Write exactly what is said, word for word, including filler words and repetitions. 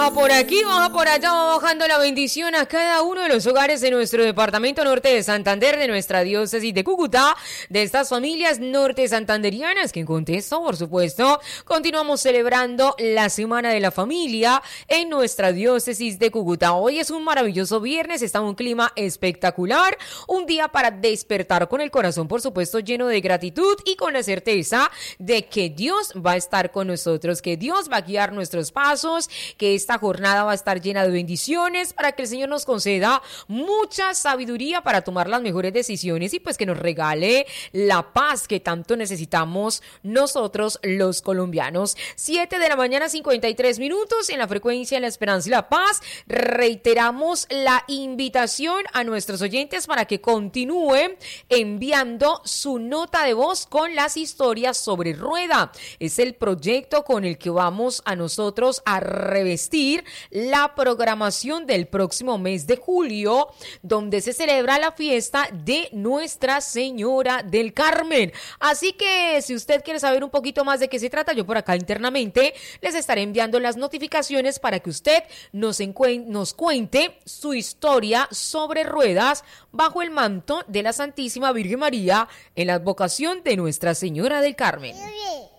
baja por aquí, baja por allá, va bajando la bendición a cada uno de los hogares de nuestro departamento norte de Santander, de nuestra diócesis de Cúcuta, de estas familias norte santanderianas que en contexto, por supuesto, continuamos celebrando la Semana de la Familia en nuestra diócesis de Cúcuta. Hoy es un maravilloso viernes, está un clima espectacular, un día para despertar con el corazón, por supuesto, lleno de gratitud y con la certeza de que Dios va a estar con nosotros, que Dios va a guiar nuestros pasos, que esta jornada va a estar llena de bendiciones para que el Señor nos conceda mucha sabiduría para tomar las mejores decisiones y pues que nos regale la paz que tanto necesitamos nosotros los colombianos. siete de la mañana, cincuenta y tres minutos en la frecuencia de la esperanza y la paz. Reiteramos la invitación a nuestros oyentes para que continúen enviando su nota de voz con las historias sobre rueda. Es el proyecto con el que vamos a nosotros a revestir la programación del próximo mes de julio, donde se celebra la fiesta de Nuestra Señora del Carmen. Así que si usted quiere saber un poquito más de qué se trata, yo por acá internamente les estaré enviando las notificaciones para que usted nos, encuen- nos cuente su historia sobre ruedas bajo el manto de la Santísima Virgen María en la advocación de Nuestra Señora del Carmen.